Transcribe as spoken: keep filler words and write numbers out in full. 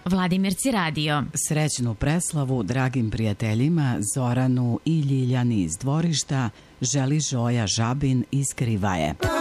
Vladimirci radio. Srećnu preslavu dragim prijateljima Zoranu i Ljiljani iz dvorišta želi Žoja Žabin iz Krivaje.